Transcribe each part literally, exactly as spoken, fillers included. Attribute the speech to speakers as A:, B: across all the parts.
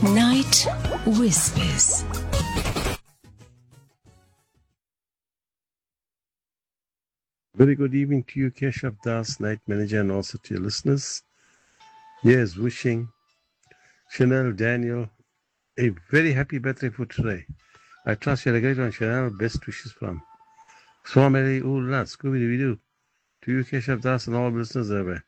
A: Night Whispers.
B: Very good evening to you, Keshav Das, night manager, and also to your listeners. Yes, wishing Chanel Daniel a very happy birthday for today. I trust you had a great one, Chanel. Best wishes from Swameli Ula, Scooby-Doo. To you, Keshav Das, and all listeners everywhere.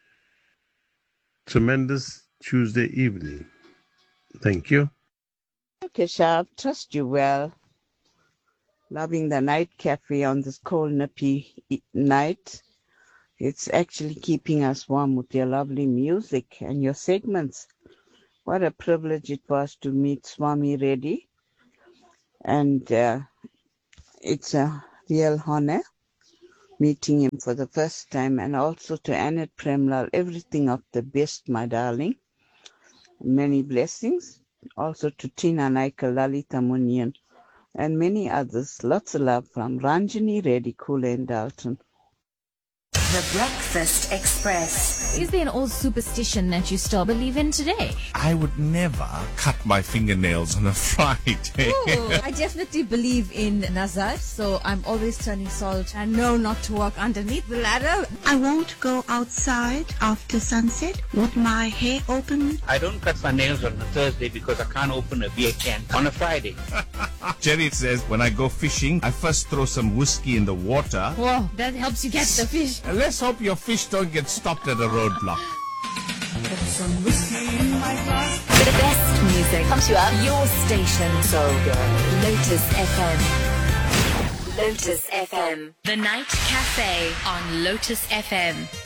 B: Tremendous Tuesday evening. Thank you.
C: Keshav, trust you well. Loving the night cafe on this cold, nippy night. It's actually keeping us warm with your lovely music and your segments. What a privilege it was to meet Swami Reddy. And uh, it's a real honor meeting him for the first time. And also to Annette Premlal, everything of the best, my darling. Many blessings. Also to Tina Naika, Lalita Munian, and many others. Lots of love from Ranjini Reddy, Kula and Dalton.
A: The Breakfast Express.
D: Is there an old superstition that you still believe in today?
E: I would never cut my fingernails on a Friday.
F: Oh, I definitely believe in Nazar, so I'm always turning salt and know not to walk underneath the ladder.
G: I won't go outside after sunset with my hair open.
H: I don't cut my nails on a Thursday because I can't open a beer can on a Friday.
E: Jerry says when I go fishing, I first throw some whiskey in the water.
F: Whoa, that helps you catch the fish.
E: And let's hope your fish don't get stopped at a roadblock.
A: The best music comes to your station. So good. Lotus F M. Lotus F M. The Night Cafe on Lotus F M.